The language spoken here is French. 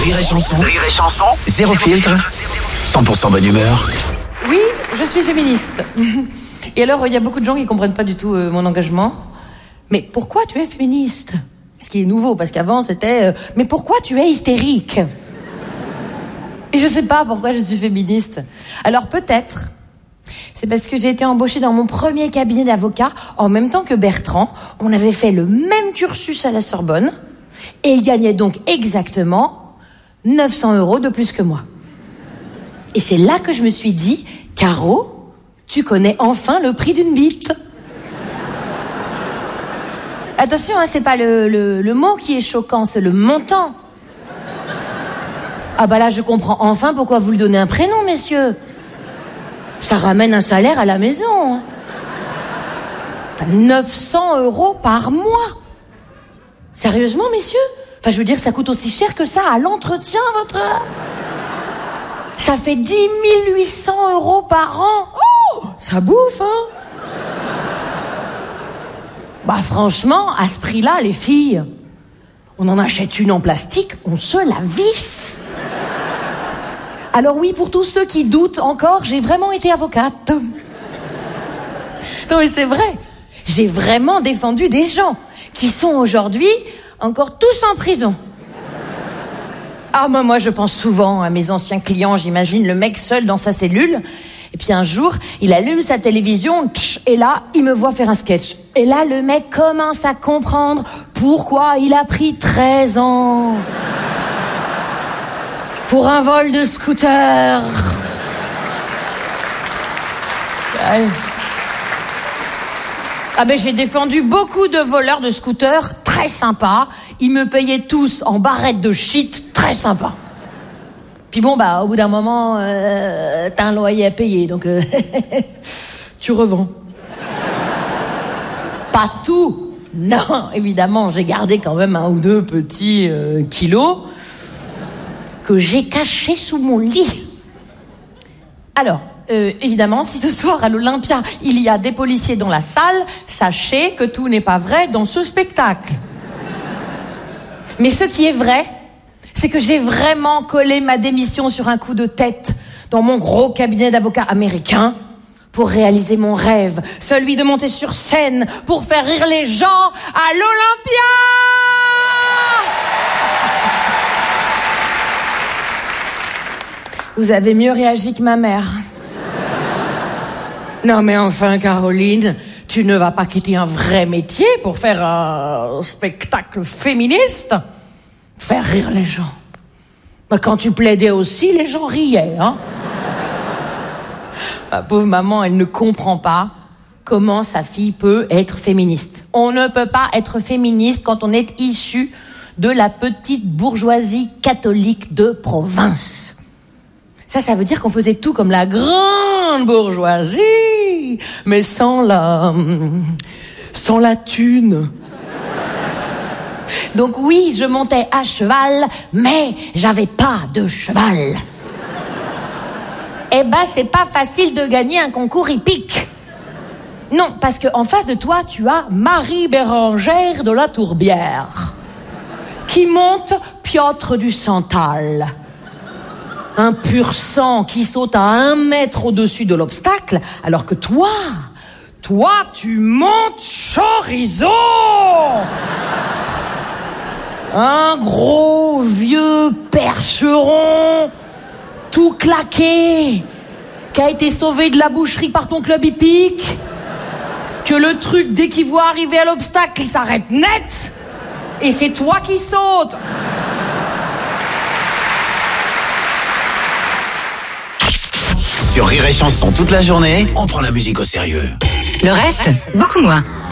Rire et Chanson. Rire et Chanson. Zéro filtre. 100% bonne humeur. Oui, je suis féministe. Et alors, il y a beaucoup de gens qui comprennent pas du tout mon engagement. Mais pourquoi tu es féministe ? Ce qui est nouveau, parce qu'avant c'était mais pourquoi tu es hystérique ? Et je sais pas pourquoi je suis féministe. Alors peut-être, c'est parce que j'ai été embauchée dans mon premier cabinet d'avocat en même temps que Bertrand. On avait fait le même cursus à la Sorbonne et il gagnait donc exactement 900 € de plus que moi. Et c'est là que je me suis dit, Caro, tu connais enfin le prix d'une bite. Attention, hein, c'est pas le mot qui est choquant, c'est le montant. Ah bah là, je comprends enfin pourquoi vous lui donnez un prénom, messieurs. Ça ramène un salaire à la maison. 900 € par mois. Sérieusement, messieurs ? Enfin, je veux dire, ça coûte aussi cher que ça à l'entretien, votre... Ça fait 10 800 € par an. Oh, ça bouffe, hein ? Bah franchement, à ce prix-là, les filles, on en achète une en plastique, on se la visse. Alors oui, pour tous ceux qui doutent encore, j'ai vraiment été avocate. Non mais c'est vrai, j'ai vraiment défendu des gens qui sont aujourd'hui encore tous en prison. Ah moi je pense souvent à mes anciens clients, j'imagine le mec seul dans sa cellule. Et puis un jour, il allume sa télévision, et là, il me voit faire un sketch. Et là, le mec commence à comprendre pourquoi il a pris 13 ans pour un vol de scooter. Ah ben j'ai défendu beaucoup de voleurs de scooters, très sympas. Ils me payaient tous en barrettes de shit, très sympa. Puis bon, bah, au bout d'un moment, t'as un loyer à payer, donc tu revends. Pas tout. Non, évidemment, j'ai gardé quand même 1 ou 2 petits kilos que j'ai cachés sous mon lit. Alors, évidemment, si ce soir à l'Olympia, il y a des policiers dans la salle, sachez que tout n'est pas vrai dans ce spectacle. Mais ce qui est vrai, c'est que j'ai vraiment collé ma démission sur un coup de tête dans mon gros cabinet d'avocats américain pour réaliser mon rêve, celui de monter sur scène pour faire rire les gens à l'Olympia. Vous avez mieux réagi que ma mère. Non mais enfin, Caroline, tu ne vas pas quitter un vrai métier pour faire un spectacle féministe ? Faire rire les gens. Bah, quand tu plaidais aussi, les gens riaient, hein. Ma pauvre maman, elle ne comprend pas comment sa fille peut être féministe. On ne peut pas être féministe quand on est issu de la petite bourgeoisie catholique de province. Ça veut dire qu'on faisait tout comme la grande bourgeoisie, mais sans la thune. Donc oui, je montais à cheval, mais j'avais pas de cheval. Eh ben, c'est pas facile de gagner un concours hippique. Non, parce qu'en face de toi, tu as Marie Bérangère de la Tourbière, qui monte Piotr du Santal. Un pur sang qui saute à 1 mètre au-dessus de l'obstacle, alors que toi, tu montes chorizo. Un gros vieux percheron, tout claqué, qui a été sauvé de la boucherie par ton club hippique, que le truc, dès qu'il voit arriver à l'obstacle, il s'arrête net, et c'est toi qui sautes. Sur Rire et Chanson toute la journée, on prend la musique au sérieux. Le reste, beaucoup moins.